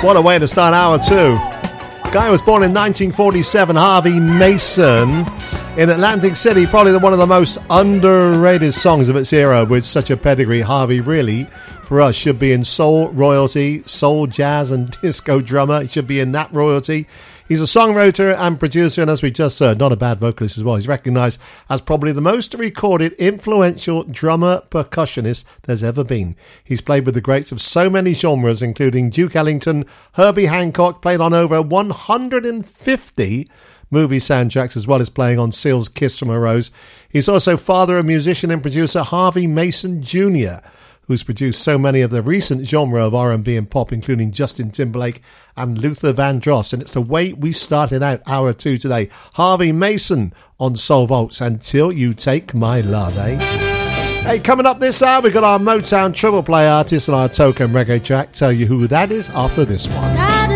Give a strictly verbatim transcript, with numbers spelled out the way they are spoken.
What a way to start hour two. Guy was born in nineteen forty-seven, Harvey Mason, in Atlantic City. Probably one of the most underrated songs of its era with such a pedigree. Harvey really, for us, should be in soul royalty, soul, jazz and disco drummer. He should be in that royalty. He's a songwriter and producer, and as we just heard, not a bad vocalist as well. He's recognised as probably the most recorded, influential drummer percussionist there's ever been. He's played with the greats of so many genres, including Duke Ellington, Herbie Hancock, played on over one hundred fifty movie soundtracks, as well as playing on Seal's Kiss from a Rose. He's also father of musician and producer Harvey Mason Junior, who's produced so many of the recent genre of R and B and pop, including Justin Timberlake and Luther Vandross. And it's the way we started out hour two today. Harvey Mason on Soul Vaults, Until You Take My Love, eh? Hey, coming up this hour, we've got our Motown triple play artist and our token reggae track. Tell you who that is after this one.